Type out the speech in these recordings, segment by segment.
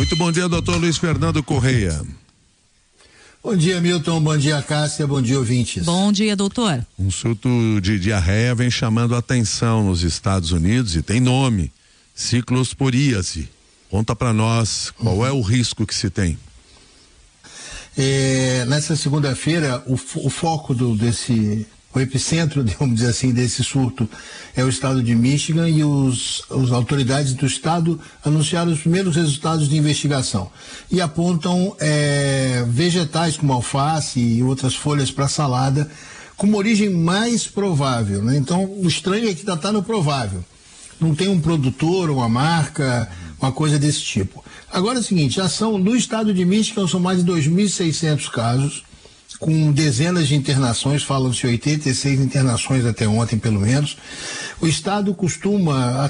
Muito bom dia, doutor Luiz Fernando Correia. Bom dia, Milton. Bom dia, Cássia. Bom dia, ouvintes. Bom dia, doutor. Um surto de diarreia vem chamando a atenção nos Estados Unidos e tem nome: ciclosporíase. Conta para nós qual é o risco que se tem. Nessa segunda-feira, o foco o epicentro, vamos dizer assim, desse surto é o estado de Michigan, e as autoridades do estado anunciaram os primeiros resultados de investigação e apontam vegetais como alface e outras folhas para salada como origem mais provável, né? Então, o estranho é que está no provável. Não tem um produtor, uma marca, uma coisa desse tipo. Agora é o seguinte, no estado de Michigan são mais de 2.600 casos, com dezenas de internações, falam-se 86 internações até ontem, pelo menos. O estado costuma,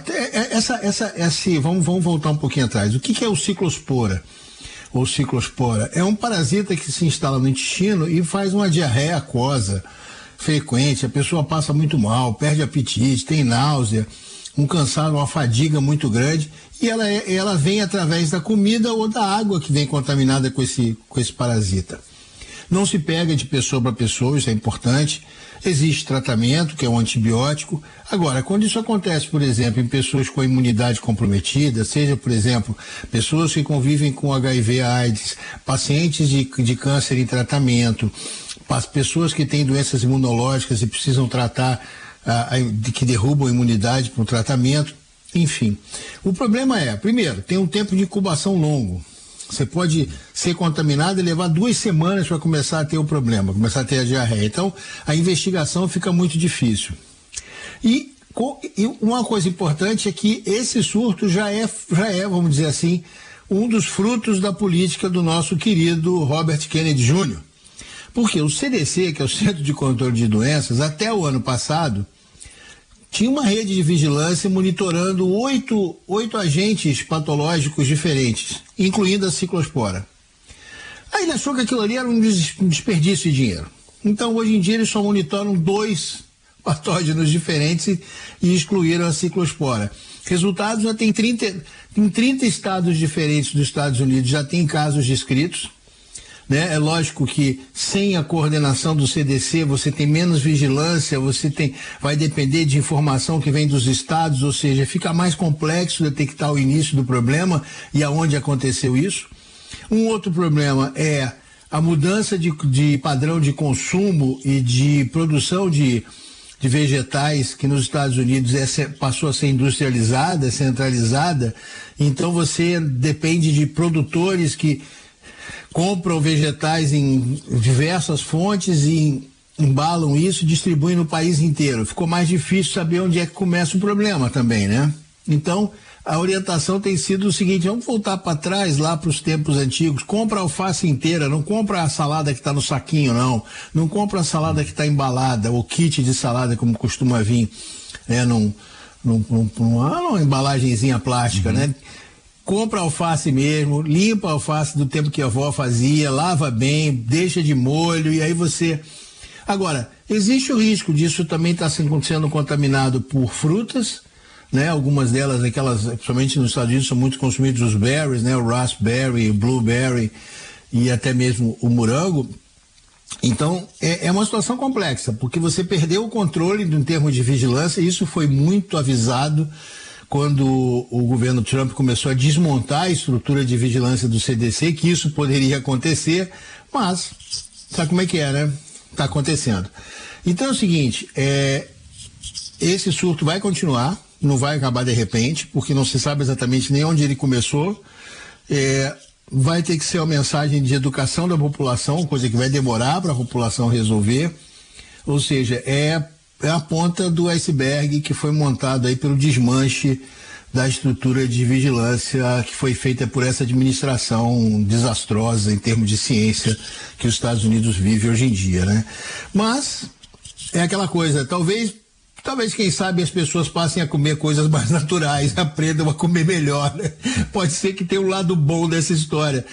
vamos voltar um pouquinho atrás. O que é o ciclospora? Ou ciclospora? É um parasita que se instala no intestino e faz uma diarreia aquosa frequente, a pessoa passa muito mal, perde apetite, tem náusea, um cansaço, uma fadiga muito grande, e ela vem através da comida ou da água que vem contaminada com esse parasita. Não se pega de pessoa para pessoa, isso é importante. Existe tratamento, que é um antibiótico. Agora, quando isso acontece, por exemplo, em pessoas com a imunidade comprometida, seja, por exemplo, pessoas que convivem com HIV/AIDS, pacientes de câncer em tratamento, pessoas que têm doenças imunológicas e precisam tratar, que derrubam a imunidade para o tratamento, enfim. O problema primeiro, tem um tempo de incubação longo. Você pode ser contaminado e levar 2 semanas para começar a ter o problema, começar a ter a diarreia. Então, a investigação fica muito difícil. E uma coisa importante é que esse surto já é, vamos dizer assim, um dos frutos da política do nosso querido Robert Kennedy Jr. Porque o CDC, que é o Centro de Controle de Doenças, até o ano passado, tinha uma rede de vigilância monitorando 8 agentes patológicos diferentes, incluindo a ciclospora. Aí ele achou que aquilo ali era um desperdício de dinheiro. Então, hoje em dia, eles só monitoram 2 patógenos diferentes e excluíram a ciclospora. Resultados, já tem em 30 estados diferentes dos Estados Unidos, já tem casos descritos. Né? É lógico que sem a coordenação do CDC você tem menos vigilância, vai depender de informação que vem dos estados, ou seja, fica mais complexo detectar o início do problema e aonde aconteceu isso. Um outro problema é a mudança de padrão de consumo e de produção de vegetais, que nos Estados Unidos passou a ser industrializada, centralizada. Então você depende de produtores que compram vegetais em diversas fontes e embalam isso e distribuem no país inteiro. Ficou mais difícil saber onde é que começa o problema também, né? Então, a orientação tem sido o seguinte: vamos voltar para trás, lá para os tempos antigos. Compra a alface inteira, não compra a salada que está no saquinho, não. Não compra a salada que está embalada, ou kit de salada, como costuma vir, né? Numa embalagenzinha plástica, né? Compra alface mesmo, limpa a alface do tempo que a avó fazia, lava bem, deixa de molho, e aí você... Agora, existe o risco disso também estar sendo contaminado por frutas, né? Algumas delas, principalmente nos Estados Unidos, são muito consumidos os berries, né? O raspberry, o blueberry e até mesmo o morango. Então, é uma situação complexa, porque você perdeu o controle em termos de vigilância, e isso foi muito avisado quando o governo Trump começou a desmontar a estrutura de vigilância do CDC, que isso poderia acontecer, mas sabe como é que é, né? Está acontecendo. Então é o seguinte, esse surto vai continuar, não vai acabar de repente, porque não se sabe exatamente nem onde ele começou. Vai ter que ser uma mensagem de educação da população, coisa que vai demorar para a população resolver. Ou seja, é a ponta do iceberg que foi montado aí pelo desmanche da estrutura de vigilância que foi feita por essa administração desastrosa em termos de ciência que os Estados Unidos vive hoje em dia, né? Mas é aquela coisa, talvez, quem sabe, as pessoas passem a comer coisas mais naturais, aprendam a comer melhor, né? Pode ser que tenha um lado bom dessa história.